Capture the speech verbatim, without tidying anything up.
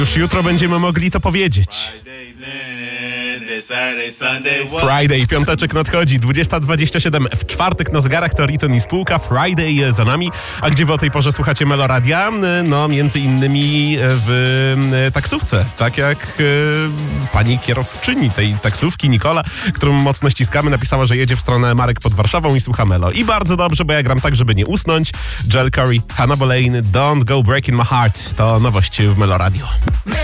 Już jutro będziemy mogli to powiedzieć. Friday, piąteczek nadchodzi, dwudziesta dwadzieścia siedem. W czwartek na zegarach to Riton i spółka. Friday za nami. A gdzie wy o tej porze słuchacie Meloradia? No, między innymi w taksówce. Tak jak pani kierowczyni tej taksówki, Nikola, którą mocno ściskamy, napisała, że jedzie w stronę Marek pod Warszawą i słucha Melo. I bardzo dobrze, bo ja gram tak, żeby nie usnąć. Joel Corey, Hannah Boleyn, Don't Go Breaking My Heart. To nowość w Meloradio.